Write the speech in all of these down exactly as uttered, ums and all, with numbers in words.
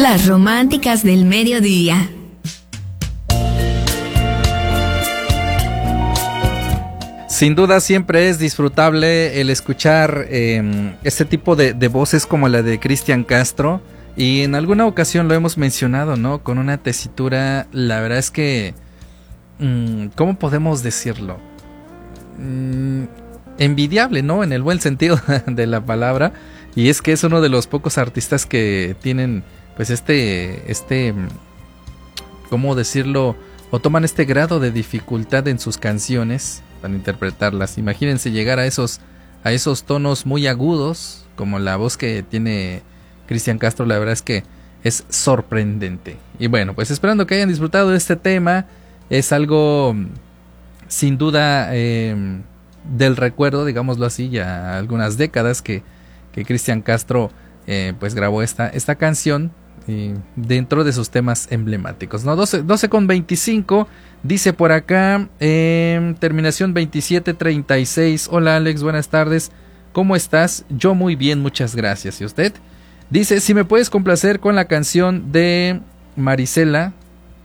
Las románticas del mediodía. Sin duda siempre es disfrutable el escuchar eh, este tipo de, de voces como la de Cristian Castro, y en alguna ocasión lo hemos mencionado, ¿no? Con una tesitura, la verdad es que, mmm, ¿cómo podemos decirlo? Mm, envidiable, ¿no? En el buen sentido de la palabra, y es que es uno de los pocos artistas que tienen, pues este, este, ¿cómo decirlo? O toman este grado de dificultad en sus canciones para interpretarlas. Imagínense llegar a esos, a esos tonos muy agudos, como la voz que tiene Cristian Castro. La verdad es que es sorprendente. Y bueno, pues esperando que hayan disfrutado de este tema. Es algo sin duda eh, del recuerdo, digámoslo así, ya algunas décadas que, que Cristian Castro eh, pues grabó esta, esta canción. Y dentro de sus temas emblemáticos, ¿no? doce con veinticinco, dice por acá, eh, terminación veintisiete treinta y seis. Hola Alex, buenas tardes, ¿cómo estás? Yo muy bien, muchas gracias. ¿Y usted? Dice, si me puedes complacer con la canción de Marisela,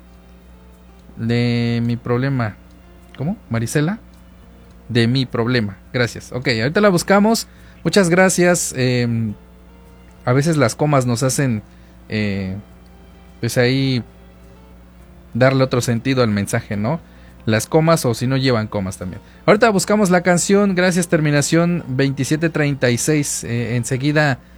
de mi problema. ¿Cómo? Marisela, de mi problema. Gracias. Ok, ahorita la buscamos. Muchas gracias. Eh, a veces las comas nos hacen Eh, pues ahí darle otro sentido al mensaje, ¿no? Las comas, o si no llevan comas también. Ahorita buscamos la canción. Gracias, terminación veintisiete treinta y seis. Eh, enseguida